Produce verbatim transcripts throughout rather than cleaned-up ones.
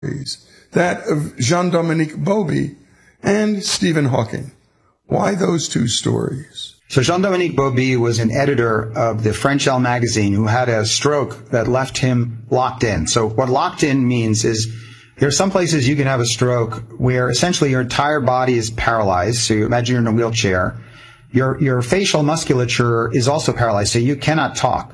that of Jean-Dominique Bauby and Stephen Hawking. Why those two stories? So Jean-Dominique Bauby was an editor of the French Elle magazine who had a stroke that left him locked in. So what locked in means is there are some places you can have a stroke where essentially your entire body is paralyzed. So you imagine you're in a wheelchair. Your your facial musculature is also paralyzed, so you cannot talk.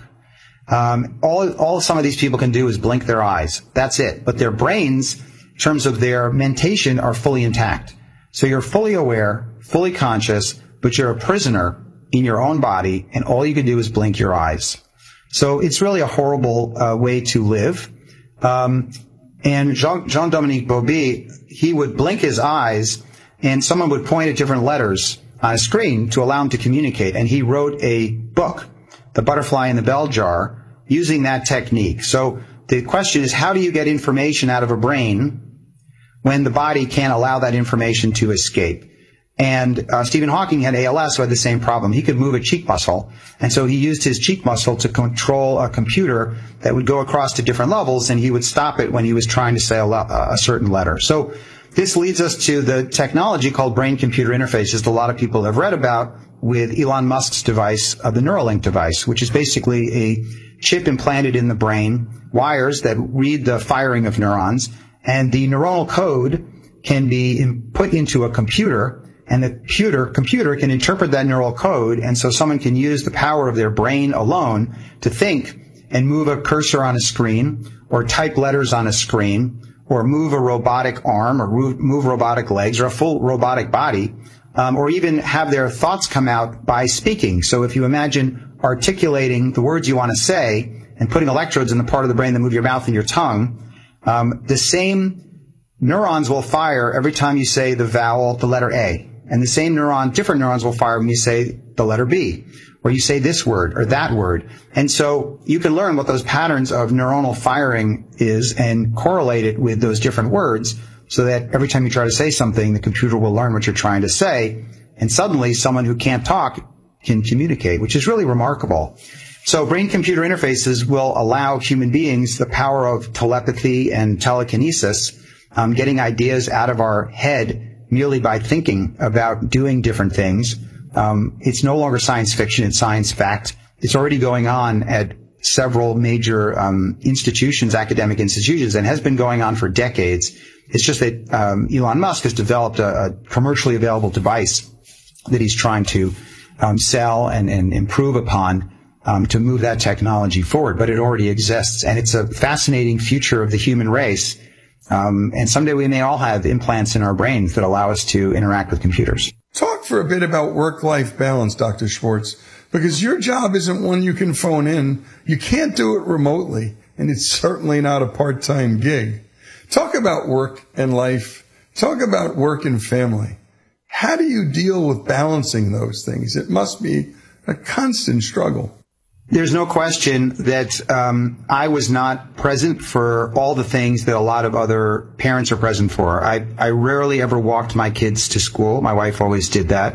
Um, all all some of these people can do is blink their eyes. That's it. But their brains, in terms of their mentation, are fully intact. So you're fully aware, fully conscious, but you're a prisoner in your own body, and all you can do is blink your eyes. So it's really a horrible uh, way to live. Um, and Jean, Jean-Dominique Bauby, he would blink his eyes, and someone would point at different letters on a screen to allow him to communicate. And he wrote a book, The Butterfly in the Bell Jar, using that technique. So the question is, how do you get information out of a brain when the body can't allow that information to escape? And uh, Stephen Hawking had A L S, who had the same problem. He could move a cheek muscle, and so he used his cheek muscle to control a computer that would go across to different levels, and he would stop it when he was trying to say a, le- a certain letter. So this leads us to the technology called brain-computer interfaces that a lot of people have read about with Elon Musk's device, uh, the Neuralink device, which is basically a chip implanted in the brain, wires that read the firing of neurons, and the neuronal code can be in, put into a computer, and the computer, computer can interpret that neural code, and so someone can use the power of their brain alone to think and move a cursor on a screen, or type letters on a screen, or move a robotic arm, or move robotic legs, or a full robotic body, um, or even have their thoughts come out by speaking. So if you imagine articulating the words you want to say and putting electrodes in the part of the brain that move your mouth and your tongue, um, the same neurons will fire every time you say the vowel, the letter A. And the same neuron, different neurons will fire when you say the letter B, or you say this word or that word. And so you can learn what those patterns of neuronal firing is and correlate it with those different words so that every time you try to say something, the computer will learn what you're trying to say. And suddenly someone who can't talk can communicate, which is really remarkable. So brain-computer interfaces will allow human beings the power of telepathy and telekinesis, um, getting ideas out of our head merely by thinking about doing different things. Um, it's no longer science fiction, it's science fact. It's already going on at several major um, institutions, academic institutions, and has been going on for decades. It's just that um, Elon Musk has developed a, a commercially available device that he's trying to um, sell and, and improve upon um, to move that technology forward. But it already exists, and it's a fascinating future of the human race. Um, and someday we may all have implants in our brains that allow us to interact with computers. Talk for a bit about work-life balance, Doctor Schwartz, because your job isn't one you can phone in. You can't do it remotely, and it's certainly not a part-time gig. Talk about work and life. Talk about work and family. How do you deal with balancing those things? It must be a constant struggle. There's no question that um, I was not present for all the things that a lot of other parents are present for. I, I rarely ever walked my kids to school. My wife always did that.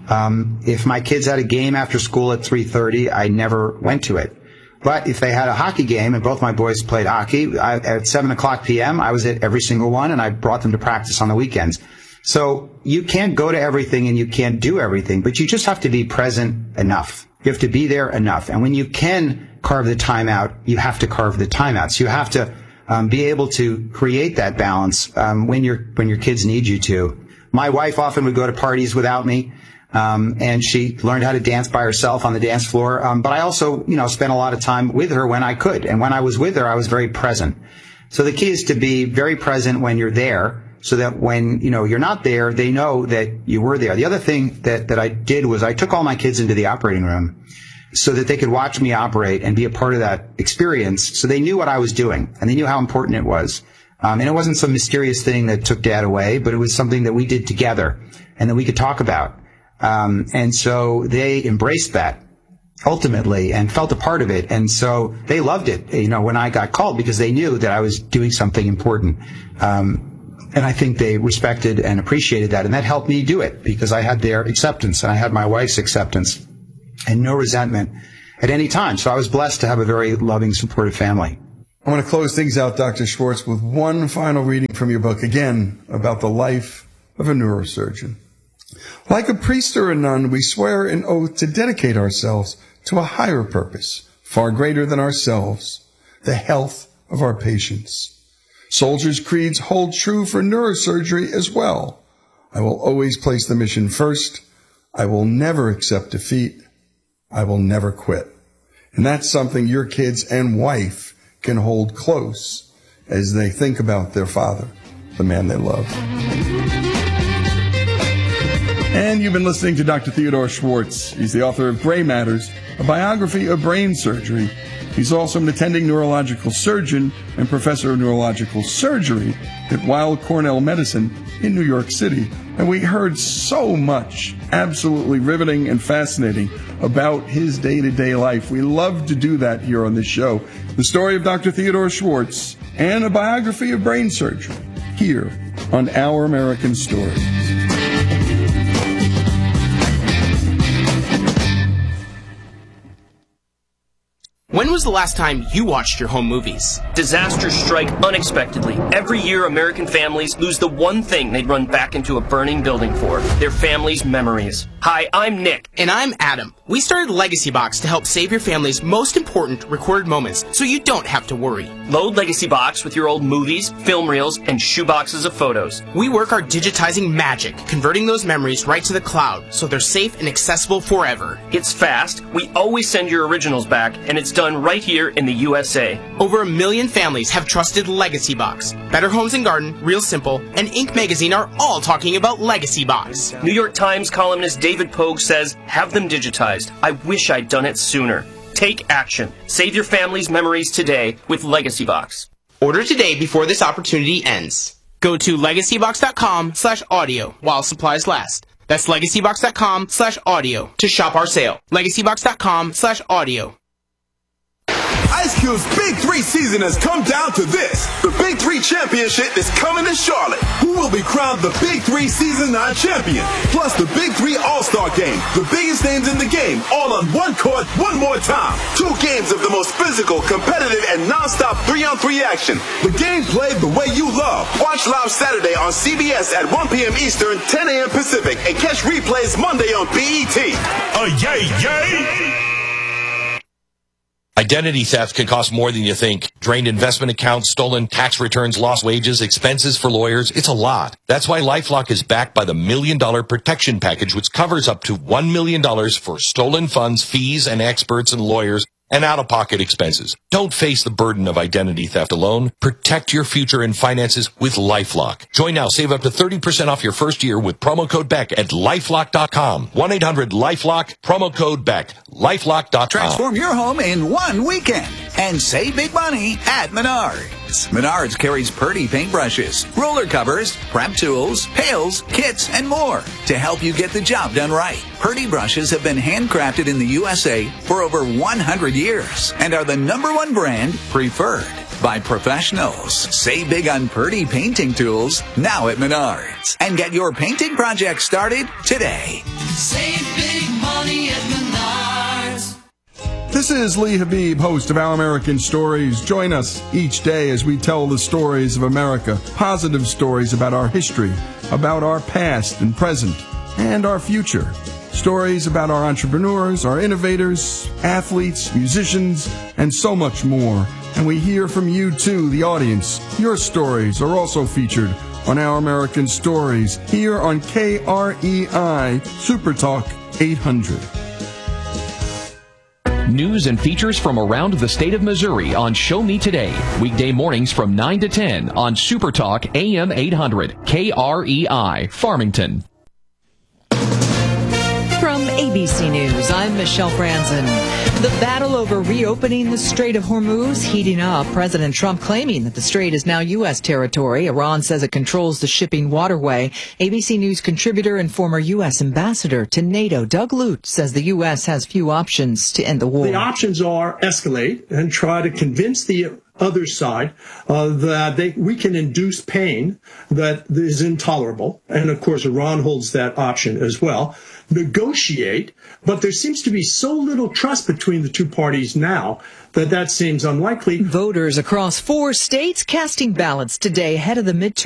Um, if my kids had a game after school at three thirty, I never went to it. But if they had a hockey game, and both my boys played hockey, I, at seven o'clock p.m., I was at every single one, and I brought them to practice on the weekends. So you can't go to everything and you can't do everything, but you just have to be present enough. You have to be there enough. And when you can carve the time out, you have to carve the time out. So you have to um, be able to create that balance um, when your when your kids need you to. My wife often would go to parties without me, um, and she learned how to dance by herself on the dance floor. Um, but I also, you know, spent a lot of time with her when I could. And when I was with her, I was very present. So the key is to be very present when you're there, so that when, you know, you're not there, they know that you were there. The other thing that, that I did was I took all my kids into the operating room so that they could watch me operate and be a part of that experience. So they knew what I was doing, and they knew how important it was. Um, and it wasn't some mysterious thing that took Dad away, but it was something that we did together and that we could talk about. Um, and so they embraced that ultimately and felt a part of it. And so they loved it, you know, when I got called, because they knew that I was doing something important. Um, And I think they respected and appreciated that. And that helped me do it because I had their acceptance and I had my wife's acceptance and no resentment at any time. So I was blessed to have a very loving, supportive family. I want to close things out, Doctor Schwartz, with one final reading from your book, again, about the life of a neurosurgeon. Like a priest or a nun, we swear an oath to dedicate ourselves to a higher purpose, far greater than ourselves, the health of our patients. Soldiers' creeds hold true for neurosurgery as well. I will always place the mission first. I will never accept defeat. I will never quit. And that's something your kids and wife can hold close as they think about their father, the man they love. And you've been listening to Doctor Theodore Schwartz. He's the author of Gray Matters, a biography of brain surgery. He's also an attending neurological surgeon and professor of neurological surgery at Weill Cornell Medicine in New York City. And we heard so much absolutely riveting and fascinating about his day-to-day life. We love to do that here on this show. The story of Doctor Theodore Schwartz and a biography of brain surgery here on Our American Story. When was the last time you watched your home movies? Disasters strike unexpectedly. Every year, American families lose the one thing they'd run back into a burning building for, their family's memories. Hi, I'm Nick. And I'm Adam. We started Legacy Box to help save your family's most important recorded moments so you don't have to worry. Load Legacy Box with your old movies, film reels, and shoeboxes of photos. We work our digitizing magic, converting those memories right to the cloud so they're safe and accessible forever. It's fast, we always send your originals back, and it's done right here in the U S A. Over a million families have trusted Legacy Box. Better Homes and Garden, Real Simple, and Inc magazine are all talking about Legacy Box. New York Times columnist David Pogue says, have them digitized. I wish I'd done it sooner. Take action. Save your family's memories today with Legacy Box. Order today before this opportunity ends. Go to legacybox.com slash audio while supplies last. That's legacybox.com slash audio to shop our sale. legacybox.com slash audio. Ice Cube's Big Three season has come down to this. The Big Three Championship is coming to Charlotte. Who will be crowned the Big Three Season nine champion? Plus the Big Three All-Star Game. The biggest names in the game, all on one court, one more time. Two games of the most physical, competitive, and non-stop three-on-three action. The game played the way you love. Watch live Saturday on C B S at one p.m. Eastern, ten a.m. Pacific, and catch replays Monday on B E T. Uh, yay, yay! Identity theft can cost more than you think. Drained investment accounts, stolen tax returns, lost wages, expenses for lawyers. It's a lot. That's why LifeLock is backed by the Million Dollar Protection Package, which covers up to one million dollars for stolen funds, fees, and experts and lawyers, and out-of-pocket expenses. Don't face the burden of identity theft alone. Protect your future and finances with LifeLock. Join now. Save up to thirty percent off your first year with promo code Beck at lifelock dot com. one eight hundred lifelock, promo code Beck, lifelock dot com. Transform your home in one weekend and save big money at Menards. Menards carries Purdy paintbrushes, roller covers, prep tools, pails, kits, and more to help you get the job done right. Purdy brushes have been handcrafted in the U S A for over one hundred years and are the number one brand preferred by professionals. Save big on Purdy painting tools now at Menards and get your painting project started today. Save big money at Menards. This is Lee Habib, host of Our American Stories. Join us each day as we tell the stories of America, positive stories about our history, about our past and present, and our future. Stories about our entrepreneurs, our innovators, athletes, musicians, and so much more. And we hear from you too, the audience. Your stories are also featured on Our American Stories here on K R E I Super Talk eight hundred. News and features from around the state of Missouri on Show Me Today. Weekday mornings from nine to ten on Super Talk A M eight hundred, K R E I, Farmington. From A B C News, I'm Michelle Franzen. The battle over reopening the Strait of Hormuz heating up. President Trump claiming that the strait is now U S territory. Iran says it controls the shipping waterway. A B C News contributor and former U S ambassador to NATO, Doug Lute, says the U S has few options to end the war. The options are escalate and try to convince the other side uh, that they, we can induce pain that is intolerable. And of course, Iran holds that option as well. Negotiate, but there seems to be so little trust between the two parties now that that seems unlikely. Voters across four states casting ballots today ahead of the midterm